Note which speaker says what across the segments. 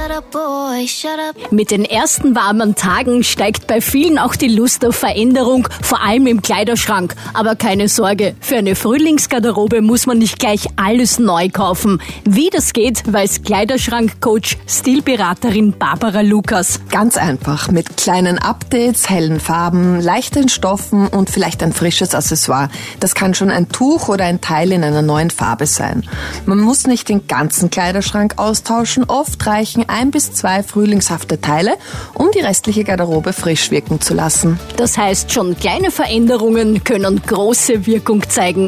Speaker 1: Mit den ersten warmen Tagen steigt bei vielen auch die Lust auf Veränderung, vor allem im Kleiderschrank. Aber keine Sorge, für eine Frühlingsgarderobe muss man nicht gleich alles neu kaufen. Wie das geht, weiß Kleiderschrankcoach, Stilberaterin Barbara Lukas.
Speaker 2: Ganz einfach, mit kleinen Updates, hellen Farben, leichten Stoffen und vielleicht ein frisches Accessoire. Das kann schon ein Tuch oder ein Teil in einer neuen Farbe sein. Man muss nicht den ganzen Kleiderschrank austauschen, oft reichen 1 bis 2 frühlingshafte Teile, um die restliche Garderobe frisch wirken zu lassen.
Speaker 1: Das heißt, schon kleine Veränderungen können große Wirkung zeigen.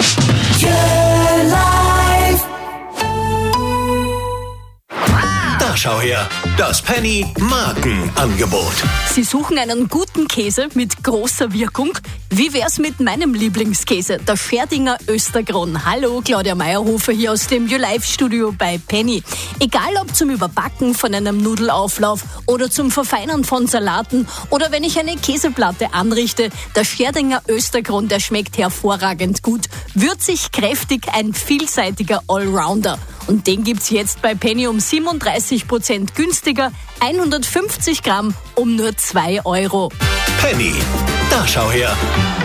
Speaker 3: Da schau her, das Penny Markenangebot.
Speaker 1: Sie suchen einen guten Käse mit großer Wirkung? Wie wär's mit meinem Lieblingskäse, der Scherdinger Östergron? Hallo, Claudia Meyerhofer hier aus dem YouLife-Studio bei Penny. Egal ob zum Überbacken von einem Nudelauflauf oder zum Verfeinern von Salaten oder wenn ich eine Käseplatte anrichte, der Scherdinger Östergron, der schmeckt hervorragend gut. Würzig, kräftig, ein vielseitiger Allrounder. Und den gibt's jetzt bei Penny um 37% günstiger, 150 Gramm um nur 2 €.
Speaker 3: Penny, da schau her.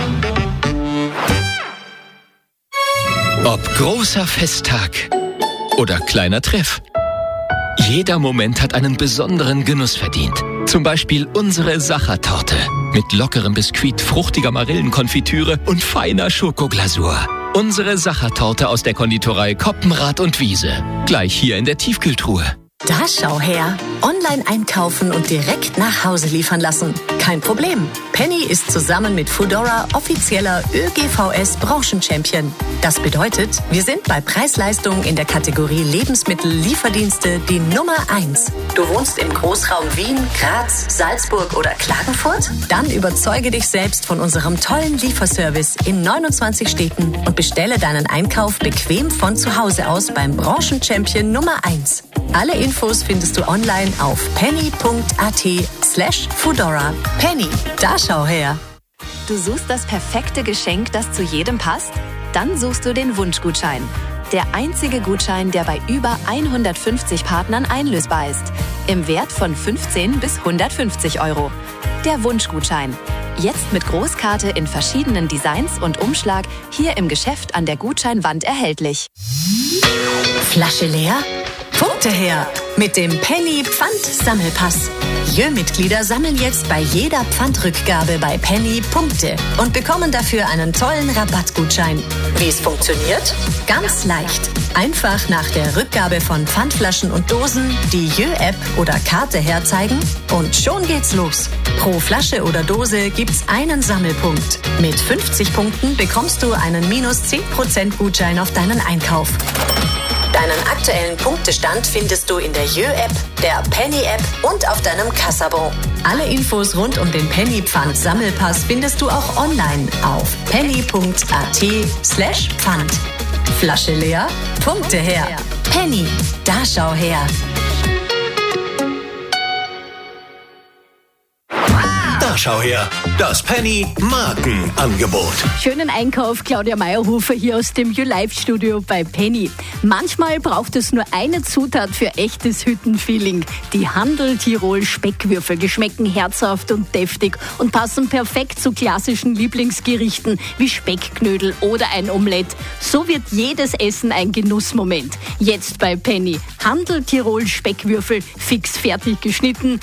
Speaker 4: Ob großer Festtag oder kleiner Treff. Jeder Moment hat einen besonderen Genuss verdient. Zum Beispiel unsere Sachertorte mit lockerem Biskuit, fruchtiger Marillenkonfitüre und feiner Schokoglasur. Unsere Sachertorte aus der Konditorei Koppenrad und Wiese. Gleich hier in der Tiefkühltruhe.
Speaker 5: Da schau her. Online einkaufen und direkt nach Hause liefern lassen. Kein Problem. Penny ist zusammen mit Foodora offizieller ÖGVS Branchenchampion. Das bedeutet, wir sind bei Preis-Leistung in der Kategorie Lebensmittel-Lieferdienste die Nummer 1. Du wohnst im Großraum Wien, Graz, Salzburg oder Klagenfurt? Dann überzeuge dich selbst von unserem tollen Lieferservice in 29 Städten und bestelle deinen Einkauf bequem von zu Hause aus beim Branchenchampion Nummer 1. Alle Infos findest du online auf penny.at/Foodora. Penny, da schau her.
Speaker 6: Du suchst das perfekte Geschenk, das zu jedem passt? Dann suchst du den Wunschgutschein. Der einzige Gutschein, der bei über 150 Partnern einlösbar ist. Im Wert von 15 bis 150 €. Der Wunschgutschein. Jetzt mit Großkarte in verschiedenen Designs und Umschlag hier im Geschäft an der Gutscheinwand erhältlich.
Speaker 5: Flasche leer? Punkte her mit dem Penny Pfand-Sammelpass. Jö-Mitglieder sammeln jetzt bei jeder Pfandrückgabe bei Penny Punkte und bekommen dafür einen tollen Rabattgutschein. Wie es funktioniert? Ganz leicht. Einfach nach der Rückgabe von Pfandflaschen und Dosen die Jö-App oder Karte herzeigen und schon geht's los. Pro Flasche oder Dose gibt's einen Sammelpunkt. Mit 50 Punkten bekommst du einen minus 10% Gutschein auf deinen Einkauf. Deinen aktuellen Punktestand findest du in der Jö-App, der Penny-App und auf deinem Kassabon. Alle Infos rund um den Penny-Pfand-Sammelpass findest du auch online auf penny.at/Pfand. Flasche leer, Punkte her. Penny, da schau her.
Speaker 3: Da schau her, das Penny Markenangebot.
Speaker 1: Schönen Einkauf, Claudia Meyerhofer hier aus dem YouLife-Studio bei Penny. Manchmal braucht es nur eine Zutat für echtes Hüttenfeeling. Die Handel-Tirol-Speckwürfel. Die schmecken herzhaft und deftig und passen perfekt zu klassischen Lieblingsgerichten wie Speckknödel oder ein Omelett. So wird jedes Essen ein Genussmoment. Jetzt bei Penny. Handel-Tirol-Speckwürfel, fix fertig geschnitten.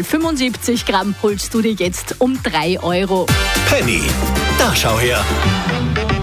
Speaker 1: 2x75 Gramm holst du dir jetzt um 3 €.
Speaker 3: Penny, da schau her.